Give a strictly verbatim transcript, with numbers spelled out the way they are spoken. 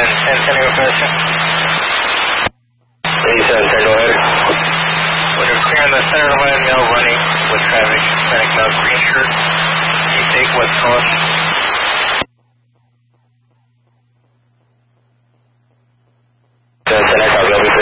ten ten, go faster. eighty-seven ten, go ahead. We're clear on the center line, male running with traffic. Hispanic male, green shirt. Keep eight west caution. ten ten, I copy.